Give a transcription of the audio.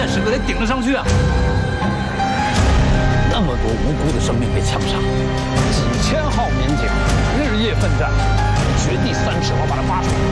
键时刻得顶得上去啊！那么多无辜的生命被枪杀，几千号民警日夜奋战，掘地3尺，我把它挖出来。